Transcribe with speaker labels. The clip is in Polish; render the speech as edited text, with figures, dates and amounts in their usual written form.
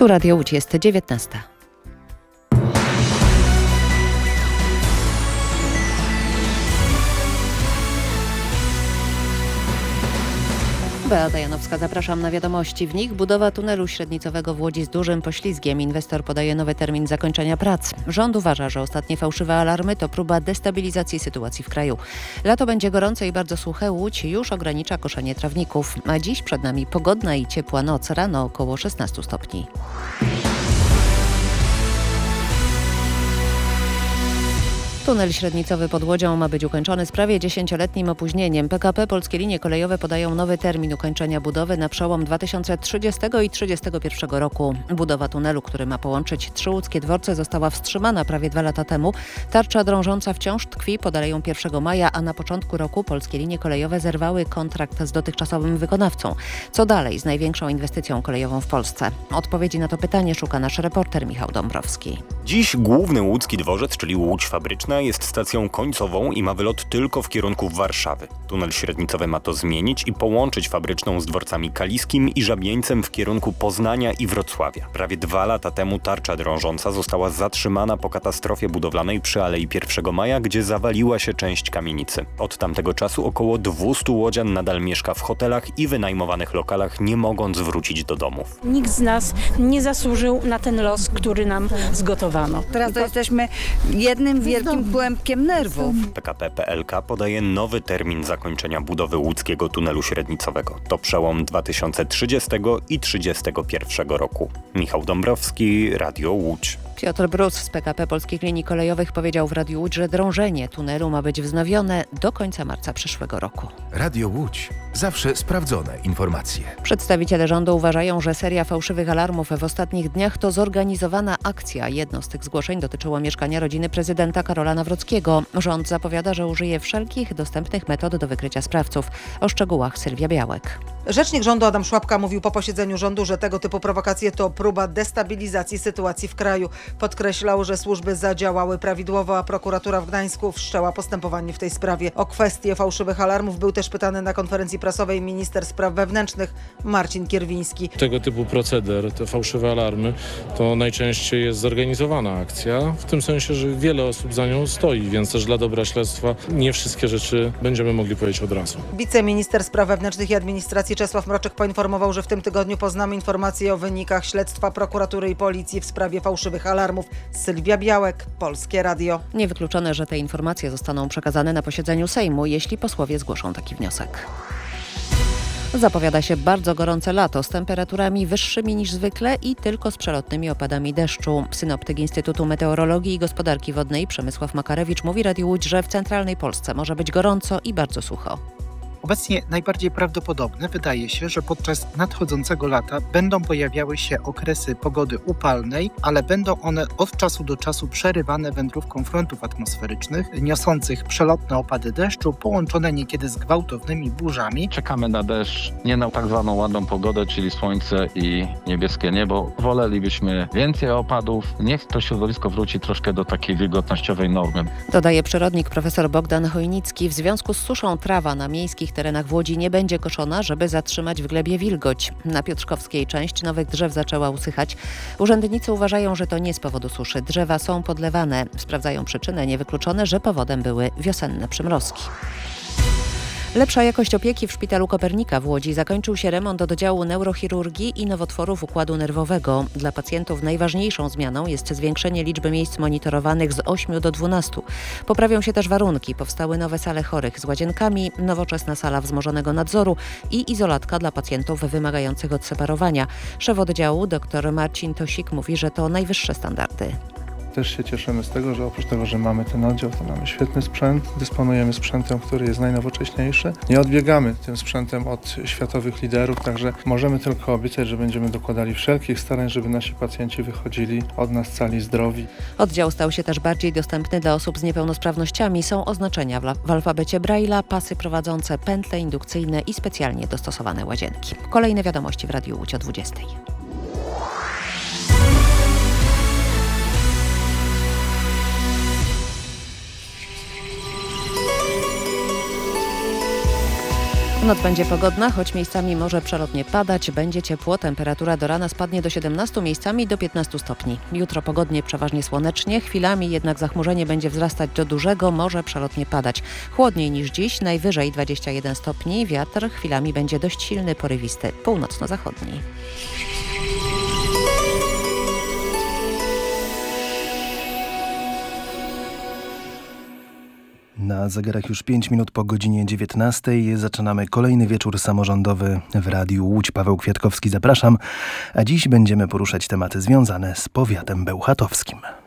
Speaker 1: Tu Radio Łódź, jest 19. Beata Janowska, zapraszam na wiadomości. W nich budowa tunelu średnicowego w Łodzi z dużym poślizgiem. Inwestor podaje nowy termin zakończenia prac. Rząd uważa, że ostatnie fałszywe alarmy to próba destabilizacji sytuacji w kraju. Lato będzie gorące i bardzo suche. Łódź już ogranicza koszenie trawników. A dziś przed nami pogodna i ciepła noc. Rano około 16 stopni. Tunel średnicowy pod Łodzią ma być ukończony z prawie 10-letnim opóźnieniem. PKP Polskie Linie Kolejowe podają nowy termin ukończenia budowy na przełom 2030 i 2031 roku. Budowa tunelu, który ma połączyć 3 łódzkie dworce, została wstrzymana prawie 2 lata temu. Tarcza drążąca wciąż tkwi, podaje ją 1 maja, a na początku roku Polskie Linie Kolejowe zerwały kontrakt z dotychczasowym wykonawcą. Co dalej z największą inwestycją kolejową w Polsce? Odpowiedzi na to pytanie szuka nasz reporter Michał Dąbrowski.
Speaker 2: Dziś główny łódzki dworzec, czyli Łódź Fabryczna, jest stacją końcową i ma wylot tylko w kierunku Warszawy. Tunel średnicowy ma to zmienić i połączyć Fabryczną z dworcami Kaliskim i Żabieńcem w kierunku Poznania i Wrocławia. Prawie 2 lata temu tarcza drążąca została zatrzymana po katastrofie budowlanej przy Alei 1 Maja, gdzie zawaliła się część kamienicy. Od tamtego czasu około 200 łodzian nadal mieszka w hotelach i wynajmowanych lokalach, nie mogąc wrócić do domów.
Speaker 3: Nikt z nas nie zasłużył na ten los, który nam zgotowano.
Speaker 4: Teraz to jesteśmy jednym wielkim kłębkiem nerwów.
Speaker 2: PKP PLK podaje nowy termin zakończenia budowy łódzkiego tunelu średnicowego. To przełom 2030 i 2031 roku. Michał Dąbrowski, Radio Łódź.
Speaker 1: Piotr Brus z PKP Polskich Linii Kolejowych powiedział w Radiu Łódź, że drążenie tunelu ma być wznowione do końca marca przyszłego roku.
Speaker 5: Radio Łódź. Zawsze sprawdzone informacje.
Speaker 1: Przedstawiciele rządu uważają, że seria fałszywych alarmów w ostatnich dniach to zorganizowana akcja. Jedno z tych zgłoszeń dotyczyło mieszkania rodziny prezydenta Karola Nawrockiego. Rząd zapowiada, że użyje wszelkich dostępnych metod do wykrycia sprawców. O szczegółach Sylwia Białek.
Speaker 6: Rzecznik rządu Adam Szłapka mówił po posiedzeniu rządu, że tego typu prowokacje to próba destabilizacji sytuacji w kraju. Podkreślał, że służby zadziałały prawidłowo, a prokuratura w Gdańsku wszczęła postępowanie w tej sprawie. O kwestię fałszywych alarmów był też pytany na konferencji prasowej minister spraw wewnętrznych Marcin Kierwiński.
Speaker 7: Tego typu proceder, te fałszywe alarmy, to najczęściej jest zorganizowana akcja, w tym sensie, że wiele osób za nią stoi, więc też dla dobra śledztwa nie wszystkie rzeczy będziemy mogli powiedzieć od razu.
Speaker 6: Wiceminister spraw wewnętrznych i administracji Czesław Mroczek poinformował, że w tym tygodniu poznamy informacje o wynikach śledztwa prokuratury i policji w sprawie fałszywych alarmów. Sylwia Białek, Polskie Radio.
Speaker 1: Niewykluczone, że te informacje zostaną przekazane na posiedzeniu Sejmu, jeśli posłowie zgłoszą taki wniosek. Zapowiada się bardzo gorące lato z temperaturami wyższymi niż zwykle i tylko z przelotnymi opadami deszczu. Synoptyk Instytutu Meteorologii i Gospodarki Wodnej Przemysław Makarewicz mówi Radiu Łódź, że w centralnej Polsce może być gorąco i bardzo sucho.
Speaker 8: Obecnie najbardziej prawdopodobne wydaje się, że podczas nadchodzącego lata będą pojawiały się okresy pogody upalnej, ale będą one od czasu do czasu przerywane wędrówką frontów atmosferycznych, niosących przelotne opady deszczu, połączone niekiedy z gwałtownymi burzami.
Speaker 9: Czekamy na deszcz, nie na tak zwaną ładną pogodę, czyli słońce i niebieskie niebo. Wolelibyśmy więcej opadów. Niech to środowisko wróci troszkę do takiej wilgotnościowej normy.
Speaker 1: Dodaje przyrodnik profesor Bogdan Chojnicki. W związku z suszą trawa na miejskich terenach w Łodzi nie będzie koszona, żeby zatrzymać w glebie wilgoć. Na Piotrzkowskiej część nowych drzew zaczęła usychać. Urzędnicy uważają, że to nie z powodu suszy. Drzewa są podlewane. Sprawdzają przyczynę, niewykluczone, że powodem były wiosenne przymrozki. Lepsza jakość opieki w Szpitalu Kopernika w Łodzi. Zakończył się remont oddziału neurochirurgii i nowotworów układu nerwowego. Dla pacjentów najważniejszą zmianą jest zwiększenie liczby miejsc monitorowanych z 8 do 12. Poprawią się też warunki. Powstały nowe sale chorych z łazienkami, nowoczesna sala wzmożonego nadzoru i izolatka dla pacjentów wymagających odseparowania. Szef oddziału dr Marcin Tosik mówi, że to najwyższe standardy.
Speaker 10: Też się cieszymy z tego, że oprócz tego, że mamy ten oddział, to mamy świetny sprzęt, dysponujemy sprzętem, który jest najnowocześniejszy. Nie odbiegamy tym sprzętem od światowych liderów, także możemy tylko obiecać, że będziemy dokładali wszelkich starań, żeby nasi pacjenci wychodzili od nas cali zdrowi.
Speaker 1: Oddział stał się też bardziej dostępny dla osób z niepełnosprawnościami. Są oznaczenia w alfabecie Braille'a, pasy prowadzące, pętle indukcyjne i specjalnie dostosowane łazienki. Kolejne wiadomości w Radiu Łódź o 20. Noc będzie pogodna, choć miejscami może przelotnie padać. Będzie ciepło, temperatura do rana spadnie do 17, miejscami do 15 stopni. Jutro pogodnie, przeważnie słonecznie, chwilami jednak zachmurzenie będzie wzrastać do dużego, może przelotnie padać. Chłodniej niż dziś, najwyżej 21 stopni, wiatr chwilami będzie dość silny, porywisty, północno-zachodni.
Speaker 11: Na zegarach już 5 minut po godzinie 19. Zaczynamy kolejny wieczór samorządowy w Radiu Łódź. Paweł Kwiatkowski, zapraszam. A dziś będziemy poruszać tematy związane z powiatem bełchatowskim.